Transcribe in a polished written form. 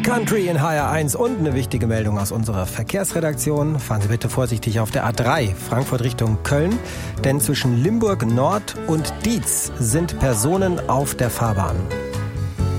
Country in HR1 und eine wichtige Meldung aus unserer Verkehrsredaktion. Fahren Sie bitte vorsichtig auf der A3 Frankfurt Richtung Köln, denn zwischen Limburg Nord und Dietz sind Personen auf der Fahrbahn.